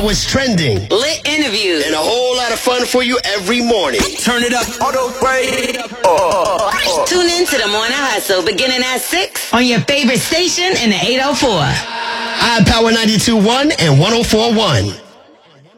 what's trending. Lit interviews. And a whole lot of fun for you every morning. Turn it up. Auto break. Tune in to the Morning Hustle beginning at 6 on your favorite station in the 804. iPower 92.1 and 104.1.